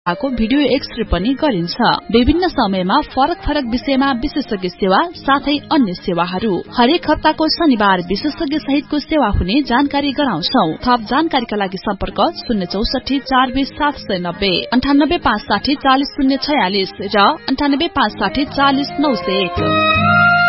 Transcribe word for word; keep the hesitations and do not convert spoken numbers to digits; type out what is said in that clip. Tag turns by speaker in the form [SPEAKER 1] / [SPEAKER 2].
[SPEAKER 1] को video x-ray पनि गरिन्छ। विभिन्न समयमा फरक फरक विषयमा विशेषज्ञ सेवा साथै अन्य सेवाहरू। हरेक हप्ताको शनिबार विशेषज्ञ सहितको सेवा हुने जानकारी गराउँछौ। थप जानकारीका लागि सम्पर्क शून्य चौसठी चार बीस सात सय नब्बे अन्ठानब्बे पाँच साठी चालिस शून्य छयालिस र अन्ठानब्बे पाँच साठी चालिस नौ सय एक।